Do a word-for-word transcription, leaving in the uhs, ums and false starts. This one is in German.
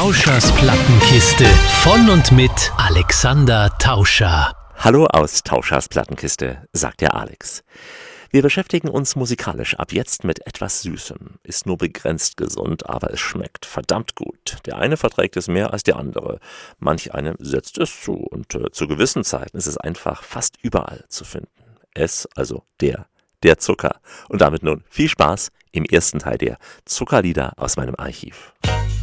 Tauschers Plattenkiste von und mit Alexander Tauscher. Hallo aus Tauschers Plattenkiste, sagt der Alex. Wir beschäftigen uns musikalisch ab jetzt mit etwas Süßem. Ist nur begrenzt gesund, aber es schmeckt verdammt gut. Der eine verträgt es mehr als der andere. Manch einem setzt es zu und äh, zu gewissen Zeiten ist es einfach fast überall zu finden. Es, also der, der Zucker. Und damit nun viel Spaß im ersten Teil der Zuckerlieder aus meinem Archiv.